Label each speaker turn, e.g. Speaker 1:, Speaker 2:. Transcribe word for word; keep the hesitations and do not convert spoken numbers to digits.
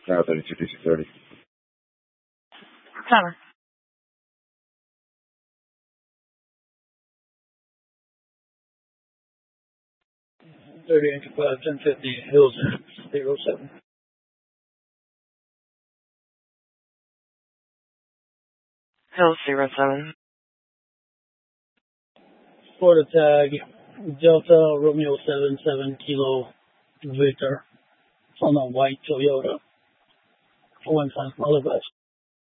Speaker 1: Tower thirty-two, D C thirty.
Speaker 2: Tower.
Speaker 3: thirty inch five, ten fifty, Hills, zero seven.
Speaker 2: Hills, zero seven.
Speaker 3: Florida tag, Delta Romeo seven seven Kilo Victor on a white Toyota. four one five, all of us.